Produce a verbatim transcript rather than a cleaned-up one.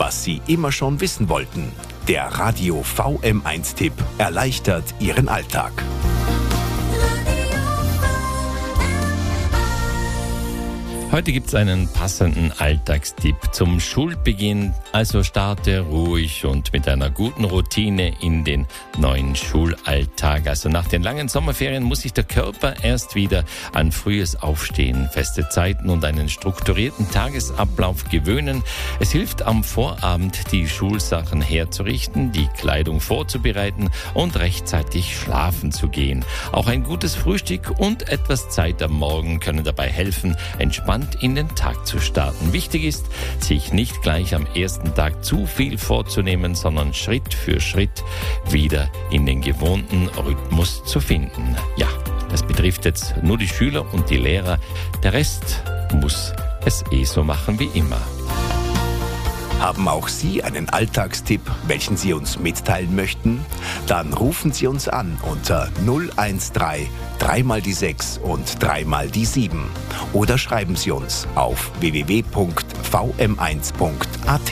was Sie immer schon wissen wollten. Der Radio V M eins Tipp erleichtert Ihren Alltag. Heute gibt es einen passenden Alltagstipp zum Schulbeginn. Also starte ruhig und mit einer guten Routine in den neuen Schulalltag. Also nach den langen Sommerferien muss sich der Körper erst wieder an frühes Aufstehen, feste Zeiten und einen strukturierten Tagesablauf gewöhnen. Es hilft am Vorabend, die Schulsachen herzurichten, die Kleidung vorzubereiten und rechtzeitig schlafen zu gehen. Auch ein gutes Frühstück und etwas Zeit am Morgen können dabei helfen, entspannt in den Tag zu starten. Wichtig ist, sich nicht gleich am ersten Tag zu viel vorzunehmen, sondern Schritt für Schritt wieder in den gewohnten Rhythmus zu finden. Ja, das betrifft jetzt nur die Schüler und die Lehrer. Der Rest muss es eh so machen wie immer. Haben auch Sie einen Alltagstipp, welchen Sie uns mitteilen möchten? Dann rufen Sie uns an unter null eins drei, drei mal die sechs und drei mal die sieben. Oder schreiben Sie uns auf w w w punkt v m eins punkt a t.